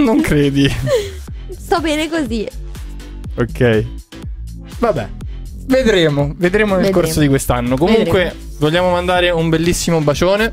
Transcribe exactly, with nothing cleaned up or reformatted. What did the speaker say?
Non credi? Sto bene così. Ok. Vabbè. Vedremo, vedremo nel Vedremo. corso di quest'anno. Comunque Vedremo. vogliamo mandare un bellissimo bacione